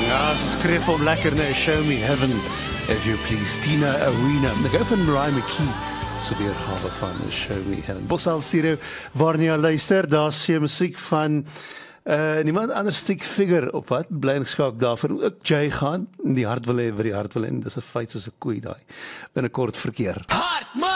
Ja, ze skryf om lekker na Show Me Heaven, if you please, Tina Arena. Ek hou van Mariah McKee se weergawe van Show Me Heaven. Bossal Stereo, waar jy luister, daar's se musiek van niemand anders stick figure op wat bly geskaak daarvoor ook Jay gaan, die hart wil hê vir die hart wil en dis 'n feit soos 'n koei daai binnekort verkeer.